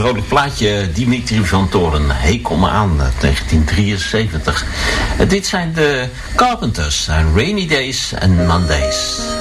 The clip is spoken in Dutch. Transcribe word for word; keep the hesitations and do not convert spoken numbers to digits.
vrolijk plaatje, Dimitri van Toorn. Hey, kom maar aan, negentien drieënzeventig. Dit zijn de Carpenters, Rainy Days en Mondays.